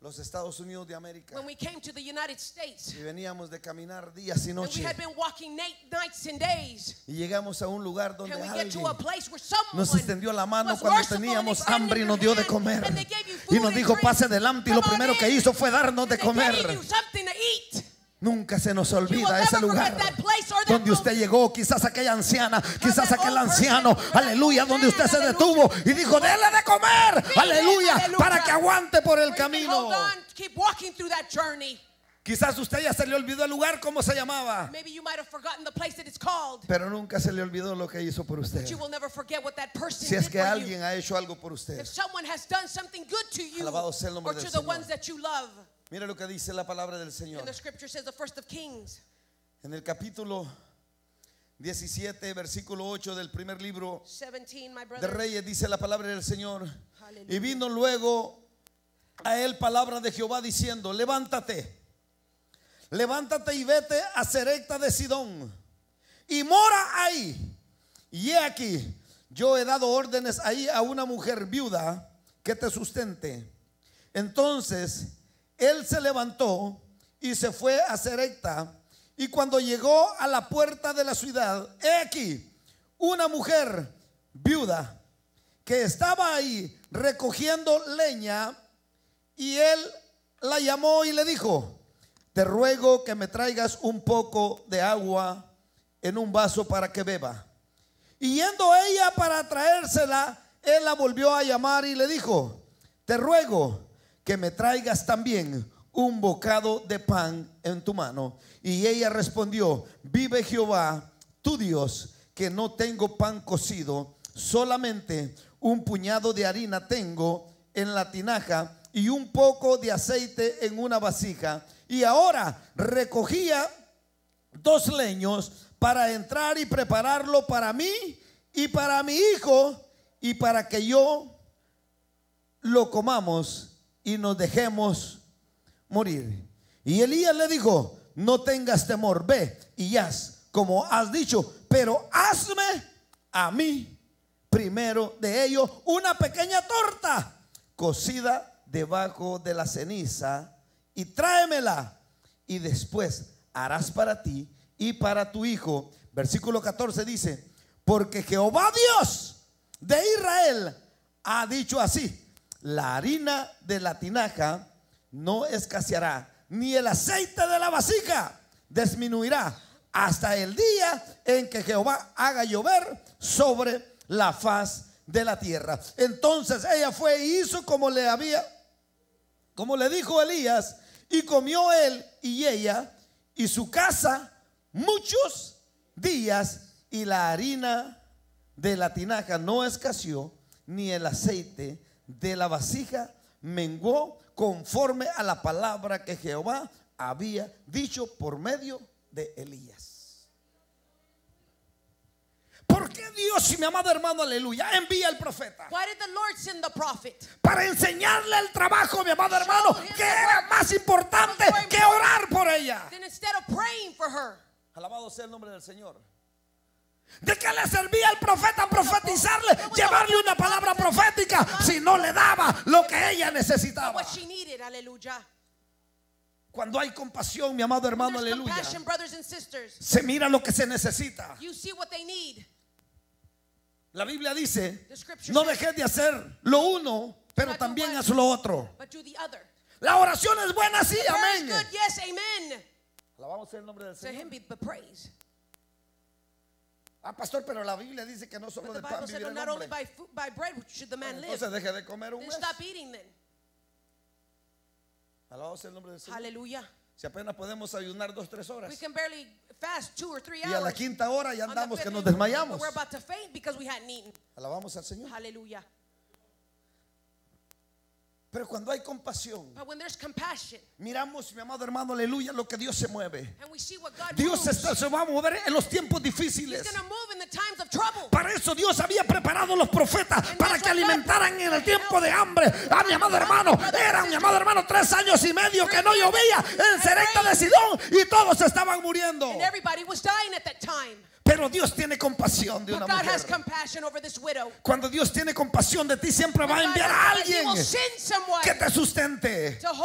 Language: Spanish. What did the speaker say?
los Estados Unidos de América, when we came to the United States, y veníamos de caminar días y and we noches, had been walking nights and days, y llegamos a un lugar donde and we get to alguien a place where someone nos extendió la mano was cuando merciful and teníamos extended hambre y their nos dio de hand, comer, and they gave you y food nos and dijo drink. pase adelante, y lo Come on primero que in. hizo fue darnos de And they comer. gave you something to eat. Nunca se nos You will olvida ese never lugar forget that place or that donde usted moment. llegó, quizás aquella anciana, quizás that aquel old person, anciano, or that aleluya, old donde usted man, se aleluya. detuvo y dijo, dele de comer, Feed him, aleluya, aleluya. para que aguante por el Where you can camino. hold on, keep walking through that journey. Quizás usted ya se le olvidó el lugar, cómo se llamaba, Maybe you might have forgotten the place that it's called, pero nunca se le olvidó lo que hizo por usted. but you will never forget what that person Si es did que for alguien you. ha hecho algo por usted, If someone has done something good to you, Alabado sea el nombre or del to the Señor. ones that you love. mire lo que dice la palabra del Señor. And the scripture says, the first of Kings, En el capítulo 17, versículo 8 del primer libro 17, my de brother. Reyes, dice la palabra del Señor. Hallelujah. Y vino luego a él palabra de Jehová diciendo, levántate y vete a Serepta de Sidón y mora ahí. Y he aquí, yo he dado órdenes ahí a una mujer viuda que te sustente. Entonces él se levantó y se fue a Serepta. Y cuando llegó a la puerta de la ciudad, he aquí una mujer viuda que estaba ahí recogiendo leña, y él la llamó y le dijo, te ruego que me traigas un poco de agua en un vaso para que beba. Y yendo ella para traérsela, él la volvió a llamar y le dijo, te ruego que me traigas también un bocado de pan en tu mano. Y ella respondió, vive Jehová tu Dios, que no tengo pan cocido, solamente un puñado de harina tengo en la tinaja y un poco de aceite en una vasija. Y ahora recogía 2 leños para entrar y prepararlo para mí y para mi hijo, y para que yo lo comamos y nos dejemos morir. Y Elías le dijo, no tengas temor, ve y haz como has dicho, pero hazme a mí primero de ello una pequeña torta cocida debajo de la ceniza, y tráemela, y después harás para ti y para tu hijo. Versículo 14 dice, porque Jehová Dios de Israel ha dicho así, la harina de la tinaja no escaseará, ni el aceite de la vasija disminuirá, hasta el día en que Jehová haga llover sobre la faz de la tierra. Entonces ella fue y hizo como le dijo Elías, y comió él y ella y su casa muchos días, y la harina de la tinaja no escaseó, ni el aceite de la vasija menguó, conforme a la palabra que Jehová había dicho por medio de Elías. ¿Por qué Dios, mi amado hermano, aleluya, envía al profeta? Why did the Lord send the prophet? Para enseñarle el trabajo, mi amado hermano, que era más importante que orar por ella. Then instead of praying for her, Alabado sea el nombre del Señor. ¿De qué le servía al profeta profetizarle, llevarle una palabra profética, si no le daba lo que ella necesitaba? what she needed, hallelujah. Cuando hay compasión, mi amado hermano, There's aleluya, compassion, brothers and sisters. se mira lo que se necesita. You see what they need. La Biblia dice, The scripture no says, dejes de hacer lo uno, pero también haz lo otro. but do the other. La oración es buena, sí, Prayer is amén. good, yes, amen. Alabamos el nombre del To him Señor. be the praise. Ah, pastor, pero la Biblia dice que no solo But the de pan Bible said, vivirá el not only hombre. by bread should the man live. Entonces deje de comer un Then mes. stop eating then. Alabado sea el nombre del Señor. Hallelujah. Si apenas podemos ayunar 2-3 horas. We can barely fast 2 or 3 Y a la hours. quinta hora ya On the andamos que fifth nos day, desmayamos. we're about to faint because we hadn't eaten. Alabamos al Señor. Hallelujah. Pero cuando hay compasión, But when there's compassion miramos, mi amado hermano, aleluya, lo que Dios se mueve. and we see what God Dios moves, se va a mover en los tiempos He's difíciles. going to move in the times of trouble. Para eso Dios había preparado a los profetas, para que alimentaran en el tiempo de hambre. Ah, mi amado hermano, eran, mi amado hermano, 3 años y medio que no llovía en Serepta de Sidón, y todos estaban muriendo. And everybody was dying at that time. Pero Dios tiene compasión de But una God has mujer. compassion over this widow. Cuando Dios tiene compasión de ti, siempre va a God enviar has a compassion, He alguien will send someone que te sustente. to